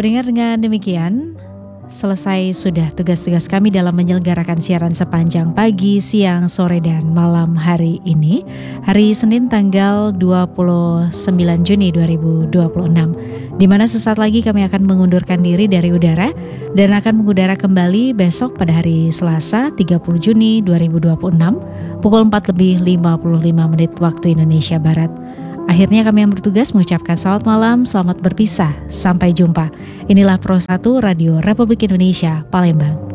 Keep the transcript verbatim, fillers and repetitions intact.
Pendengar, dengan demikian selesai sudah tugas-tugas kami dalam menyelenggarakan siaran sepanjang pagi, siang, sore, dan malam hari ini, hari Senin tanggal dua puluh sembilan Juni dua ribu dua puluh enam, di mana sesaat lagi kami akan mengundurkan diri dari udara dan akan mengudara kembali besok pada hari Selasa tiga puluh Juni dua ribu dua puluh enam pukul empat lebih lima puluh lima menit waktu Indonesia Barat. Akhirnya kami yang bertugas mengucapkan selamat malam, selamat berpisah, sampai jumpa. Inilah Pro satu Radio Republik Indonesia, Palembang.